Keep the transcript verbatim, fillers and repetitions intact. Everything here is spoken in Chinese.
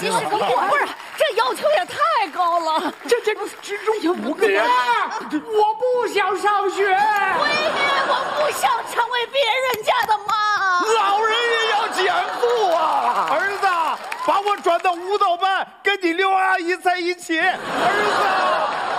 其实不是，这要求也太高了。 这这只有五个人，我不想上学。 闺女，我不想成为别人家的妈。 老人也要减负啊！儿子，把我转到舞蹈班，跟你刘阿姨在一起。儿子。